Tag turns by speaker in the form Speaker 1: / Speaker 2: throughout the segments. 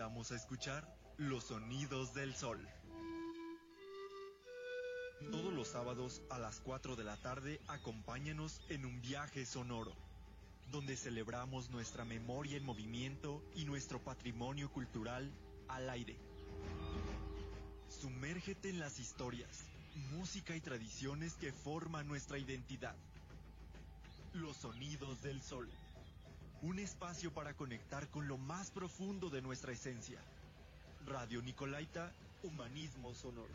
Speaker 1: invitamos a escuchar Los Sonidos del Sol. Todos los sábados a las 4 de la tarde, acompáñanos en un viaje sonoro, donde celebramos nuestra memoria en movimiento y nuestro patrimonio cultural al aire. Sumérgete en las historias, música y tradiciones que forman nuestra identidad. Los Sonidos del Sol. Un espacio para conectar con lo más profundo de nuestra esencia. Radio Nicolaita, Humanismo Sonoro.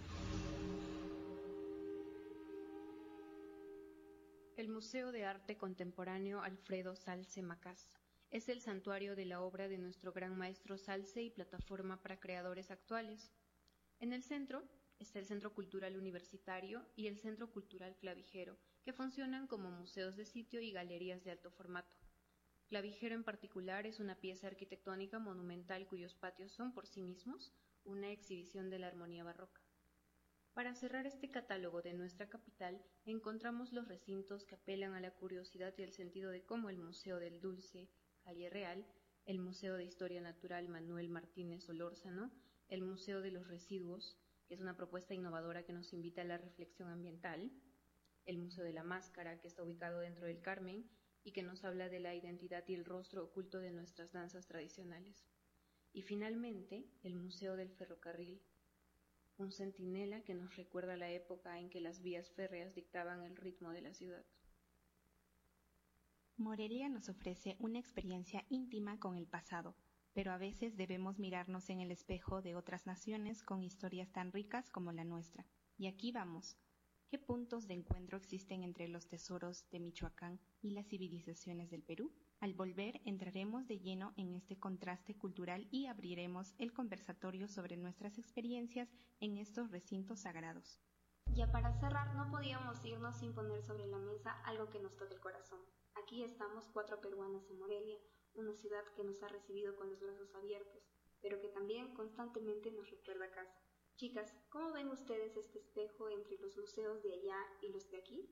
Speaker 2: El Museo de Arte Contemporáneo Alfredo Salce Macás es el santuario de la obra de nuestro gran maestro Salce y plataforma para creadores actuales. En el centro está el Centro Cultural Universitario y el Centro Cultural Clavijero, que funcionan como museos de sitio y galerías de alto formato. Clavijero en particular es una pieza arquitectónica monumental cuyos patios son por sí mismos una exhibición de la armonía barroca. Para cerrar este catálogo de nuestra capital, encontramos los recintos que apelan a la curiosidad y el sentido de cómo el Museo del Dulce, Calle Real, el Museo de Historia Natural Manuel Martínez Solórzano, el Museo de los Residuos, que es una propuesta innovadora que nos invita a la reflexión ambiental, el Museo de la Máscara, que está ubicado dentro del Carmen, y que nos habla de la identidad y el rostro oculto de nuestras danzas tradicionales. Y finalmente, el Museo del Ferrocarril, un centinela que nos recuerda la época en que las vías férreas dictaban el ritmo de la ciudad.
Speaker 3: Morelia nos ofrece una experiencia íntima con el pasado, pero a veces debemos mirarnos en el espejo de otras naciones con historias tan ricas como la nuestra. Y aquí vamos. ¿Qué puntos de encuentro existen entre los tesoros de Michoacán y las civilizaciones del Perú? Al volver entraremos de lleno en este contraste cultural y abriremos el conversatorio sobre nuestras experiencias en estos recintos sagrados.
Speaker 4: Ya para cerrar, no podíamos irnos sin poner sobre la mesa algo que nos toque el corazón. Aquí estamos 4 peruanas en Morelia, una ciudad que nos ha recibido con los brazos abiertos, pero que también constantemente nos recuerda a casa. Chicas, ¿cómo ven ustedes este espejo entre los museos de allá y los de aquí?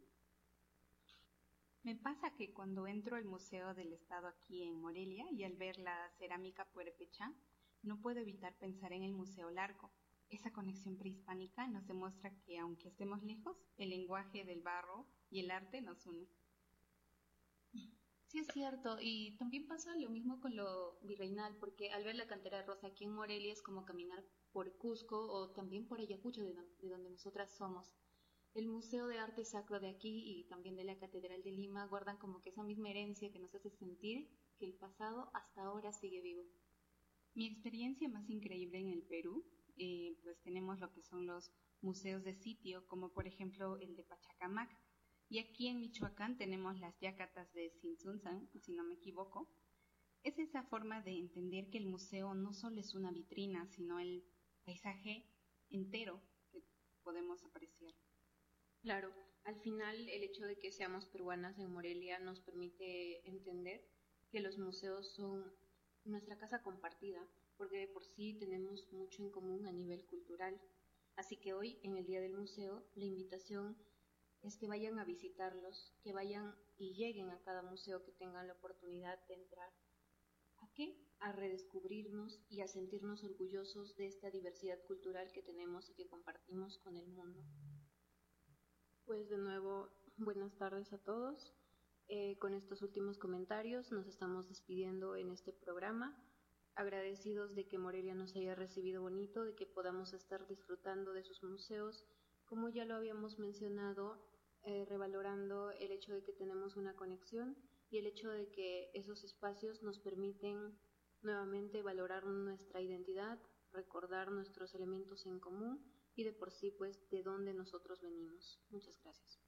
Speaker 3: Me pasa que cuando entro al Museo del Estado aquí en Morelia y al ver la cerámica purépecha, no puedo evitar pensar en el Museo Larco. Esa conexión prehispánica nos demuestra que, aunque estemos lejos, el lenguaje del barro y el arte nos une.
Speaker 5: Sí, es cierto, y también pasa lo mismo con lo virreinal, porque al ver la cantera de rosa aquí en Morelia es como caminar por Cusco o también por Ayacucho, de donde nosotras somos. El Museo de Arte Sacro de aquí y también de la Catedral de Lima guardan como que esa misma herencia que nos hace sentir que el pasado hasta ahora sigue vivo.
Speaker 3: Mi experiencia más increíble en el Perú, pues tenemos lo que son los museos de sitio, como por ejemplo el de Pachacamac. Y aquí en Michoacán tenemos las yácatas de Tzintzuntzan, si no me equivoco. Es esa forma de entender que el museo no solo es una vitrina, sino el paisaje entero que podemos apreciar.
Speaker 2: Claro, al final el hecho de que seamos peruanas en Morelia nos permite entender que los museos son nuestra casa compartida, porque de por sí tenemos mucho en común a nivel cultural. Así que hoy, en el Día del Museo, la invitación es que vayan a visitarlos, que vayan y lleguen a cada museo que tengan la oportunidad de entrar. ¿A qué? A redescubrirnos y a sentirnos orgullosos de esta diversidad cultural que tenemos y que compartimos con el mundo. Pues de nuevo, buenas tardes a todos. Con estos últimos comentarios nos estamos despidiendo en este programa, agradecidos de que Morelia nos haya recibido bonito, de que podamos estar disfrutando de sus museos, como ya lo habíamos mencionado, revalorando el hecho de que tenemos una conexión y el hecho de que esos espacios nos permiten nuevamente valorar nuestra identidad, recordar nuestros elementos en común y de por sí pues de dónde nosotros venimos. Muchas gracias.